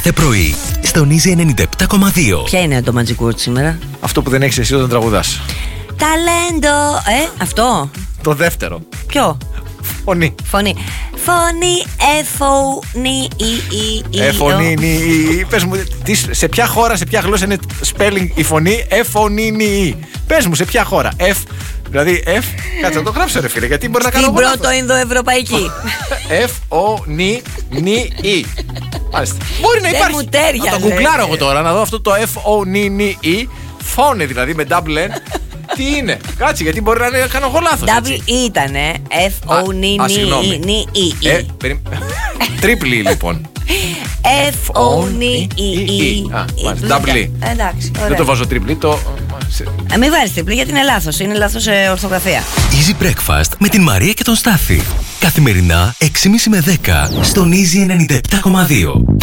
κάθε πρωί στον Easy 97,2. Ποια είναι το Magic Word σήμερα? Αυτό που δεν έχεις εσύ όταν τραγουδάς. Ταλέντο. Αυτό. Το δεύτερο. Ποιο? Φωνή. Φωνή. Φωνή, εφωνή, Εφωνή. Πες μου, σε ποια χώρα, σε ποια γλώσσα είναι spelling η φωνή? Εφωνή. Πες μου, σε ποια χώρα? Δηλαδή, κάτσε να το γράψω ρε φίλε, γιατί μπορεί να κάνω. Την πρώτο Ινδοευρωπαϊκή. Εφωνή. Μάλιστα. Μπορεί να υπάρχει. μου τέριαζε. Να το γκουγκλάρω εγώ τώρα, να δω αυτό το εφωνή. Φώνε δηλαδή με double N. Τι είναι? Κάτσε, γιατί μπορεί να κάνω εγώ λάθος. Double E ήτανε. F-O-N-E-E. Τρίπλη λοιπόν. F-O-N-E-E. Double E. Εντάξει, Δεν ωραία. το βάζω τρίπλη, Μην βάζεις τρίπλη γιατί είναι λάθος. Είναι λάθος ορθογραφία. Easy Breakfast με την Μαρία και τον Στάφη. Καθημερινά 6.30 με 10 στον Easy 97,2.